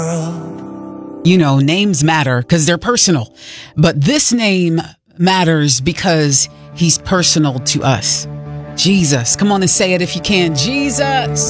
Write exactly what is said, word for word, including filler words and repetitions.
You know, names matter because they're personal, but this name matters because he's personal to us. Jesus. Come on and say it if you can. Jesus.